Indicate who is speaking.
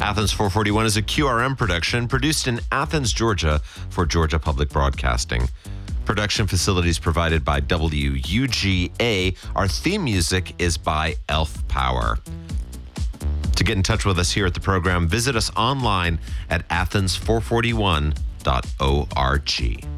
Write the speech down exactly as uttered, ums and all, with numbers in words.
Speaker 1: Athens four forty-one is a Q R M production produced in Athens, Georgia for Georgia Public Broadcasting. Production facilities provided by W U G A. Our theme music is by Elf Power. To get in touch with us here at the program, visit us online at athens four forty-one dot org.